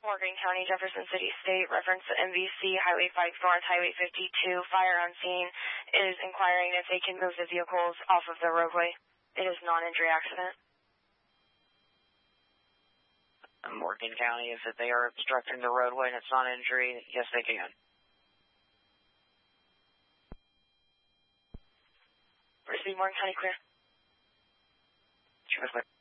Morgan County, Jefferson City State, reference to MVC, Highway 5 North, Highway 52, fire on scene, is inquiring if they can move the vehicles off of the roadway. It is non-injury accident. Morgan County, if they are obstructing the roadway and it's non-injury, yes, they can. Proceed, Morgan County, clear. Sure, clear.